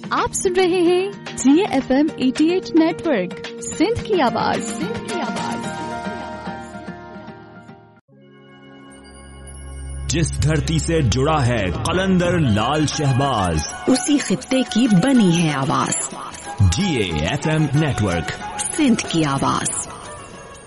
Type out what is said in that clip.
आप सुन रहे हैं GFM 88 नेटवर्क, सिंध की आवाज। जिस धरती से जुड़ा है कलंदर लाल शहबाज, उसी खित्ते की बनी है आवाज। GFM नेटवर्क, सिंध की आवाज।